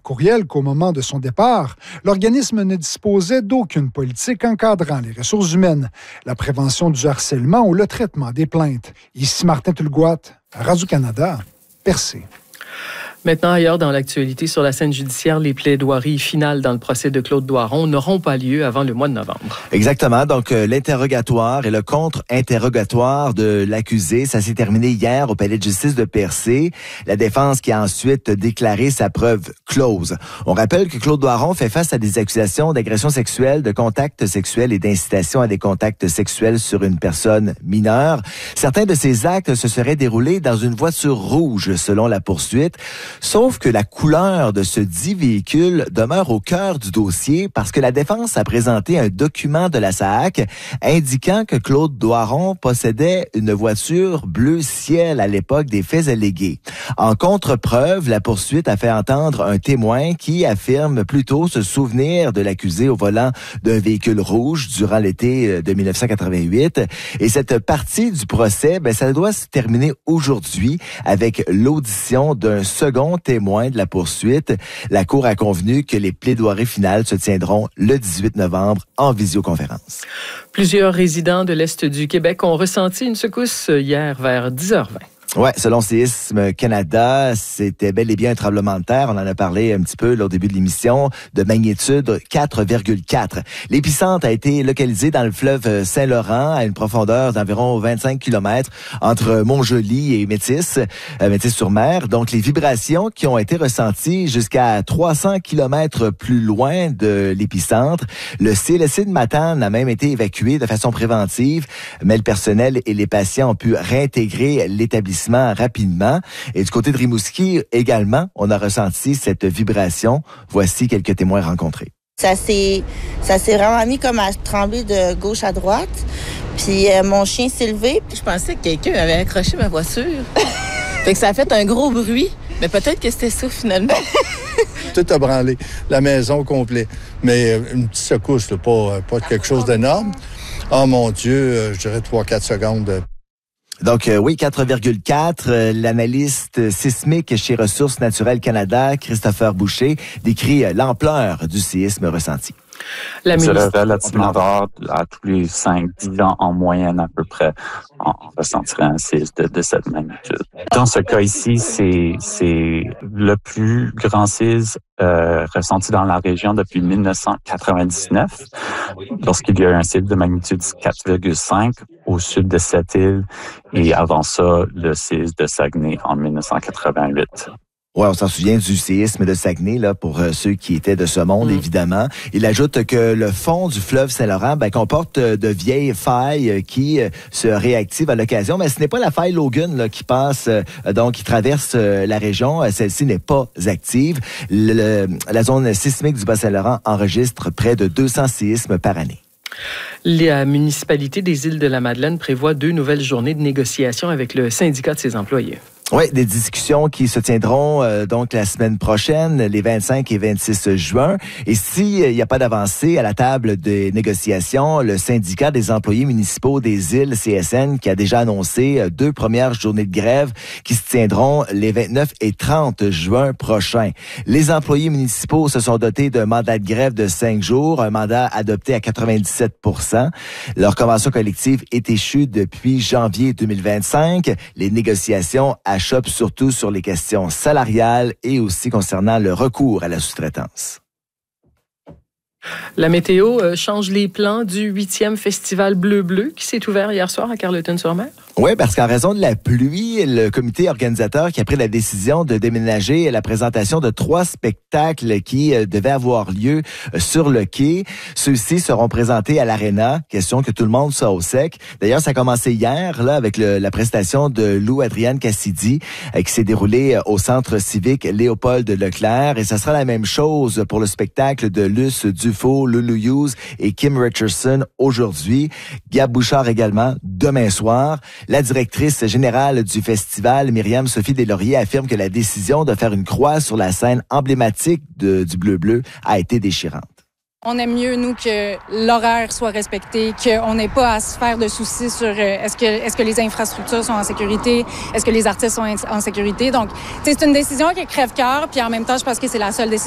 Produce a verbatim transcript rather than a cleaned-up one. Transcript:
courriel qu'au moment de son départ, l'organisme ne disposait d'aucune politique encadrant les ressources humaines, la prévention du harcèlement ou le traitement des plaintes. Ici Martin Tulgoat, Radio-Canada, Percé. Maintenant, ailleurs dans l'actualité, sur la scène judiciaire, les plaidoiries finales dans le procès de Claude Doiron n'auront pas lieu avant le mois de novembre. Exactement. Donc, euh, l'interrogatoire et le contre-interrogatoire de l'accusé, ça s'est terminé hier au palais de justice de Percé. La défense qui a ensuite déclaré sa preuve close. On rappelle que Claude Doiron fait face à des accusations d'agression sexuelle, de contact sexuel et d'incitation à des contacts sexuels sur une personne mineure. Certains de ces actes se seraient déroulés dans une voiture rouge, selon la poursuite. Sauf que la couleur de ce dit véhicule demeure au cœur du dossier parce que la défense a présenté un document de la S A A C indiquant que Claude Doiron possédait une voiture bleu ciel à l'époque des faits allégués. En contre-preuve, la poursuite a fait entendre un témoin qui affirme plutôt se souvenir de l'accusé au volant d'un véhicule rouge durant l'été de dix-neuf cent quatre-vingt-huit. Et cette partie du procès, ben, ça doit se terminer aujourd'hui avec l'audition d'un second témoin de la poursuite. La Cour a convenu que les plaidoiries finales se tiendront le dix-huit novembre en visioconférence. Plusieurs résidents de l'Est du Québec ont ressenti une secousse hier vers dix heures vingt. Ouais, selon Séisme Canada, c'était bel et bien un tremblement de terre. On en a parlé un petit peu là, au début de l'émission, de magnitude quatre virgule quatre. L'épicentre a été localisé dans le fleuve Saint-Laurent à une profondeur d'environ vingt-cinq kilomètres entre Montjoly et Métis, euh, Métis-sur-Mer. Donc, les vibrations qui ont été ressenties jusqu'à trois cents kilomètres plus loin de l'épicentre. Le C L S C de Matane a même été évacué de façon préventive, mais le personnel et les patients ont pu réintégrer l'établissement rapidement. Et du côté de Rimouski également, on a ressenti cette vibration. Voici quelques témoins rencontrés. Ça s'est, ça s'est vraiment mis comme à trembler de gauche à droite. Puis euh, mon chien s'est levé. Je pensais que quelqu'un avait accroché ma voiture. Fait que ça a fait un gros bruit. Mais peut-être que c'était ça finalement. Tout a branlé, la maison au complet. Mais une petite secousse, là, pas, pas quelque chose d'énorme. Oh mon Dieu, je dirais trois quatre secondes. Donc euh, oui, quatre virgule quatre. Euh, l'analyste sismique chez Ressources naturelles Canada, Christopher Boucher, décrit euh, l'ampleur du séisme ressenti. La C'est ministre... relativement rare, à tous les cinq dix ans en moyenne à peu près, on ressentirait un séisme de, de cette magnitude. Dans ce cas ici, c'est, c'est le plus grand séisme euh, ressenti dans la région depuis dix-neuf cent quatre-vingt-dix-neuf, lorsqu'il y a eu un séisme de magnitude quatre virgule cinq au sud de cette île, et avant ça, le séisme de Saguenay en dix-neuf cent quatre-vingt-huit. Ouais, on s'en souvient du séisme de Saguenay, là, pour euh, ceux qui étaient de ce monde, mmh. évidemment. Il ajoute que le fond du fleuve Saint-Laurent, ben, comporte euh, de vieilles failles euh, qui euh, se réactivent à l'occasion. Mais ce n'est pas la faille Logan, là, qui passe, euh, donc, qui traverse euh, la région. Celle-ci n'est pas active. Le, le, la zone sismique du Bas-Saint-Laurent enregistre près de deux cents séismes par année. La municipalité des Îles-de-la-Madeleine prévoit deux nouvelles journées de négociation avec le syndicat de ses employés. Oui, des discussions qui se tiendront euh, donc la semaine prochaine, les vingt-cinq et vingt-six juin. Et s'il n'y a pas d'avancée à la table des négociations, le syndicat des employés municipaux des îles, C S N, qui a déjà annoncé deux premières journées de grève qui se tiendront les vingt-neuf et trente juin prochains. Les employés municipaux se sont dotés d'un mandat de grève de cinq jours, un mandat adopté à quatre-vingt-dix-sept pour cent. Leur convention collective est échue depuis janvier deux mille vingt-cinq. Les négociations à chope surtout sur les questions salariales et aussi concernant le recours à la sous-traitance. La météo euh, change les plans du huitième festival Bleu-Bleu qui s'est ouvert hier soir à Carleton-sur-Mer. Oui, parce qu'en raison de la pluie, le comité organisateur qui a pris la décision de déménager la présentation de trois spectacles qui euh, devaient avoir lieu euh, sur le quai. Ceux-ci seront présentés à l'Arena. Question que tout le monde soit au sec. D'ailleurs, ça a commencé hier là avec le, la prestation de Lou Adrienne Cassidy euh, qui s'est déroulée euh, au centre civique Léopold Leclerc. Et ça sera la même chose pour le spectacle de Luce Dufault, Lulu Hughes et Kim Richardson aujourd'hui. Gab Bouchard également demain soir. La directrice générale du festival, Myriam Sophie Deslauriers, affirme que la décision de faire une croix sur la scène emblématique de, du Bleu-Bleu a été déchirante. On aime mieux, nous, que l'horaire soit respecté, qu'on n'ait pas à se faire de soucis sur euh, est-ce que, est-ce que les infrastructures sont en sécurité, est-ce que les artistes sont en sécurité. Donc, c'est une décision qui est crève-cœur, puis en même temps, je pense que c'est la seule décision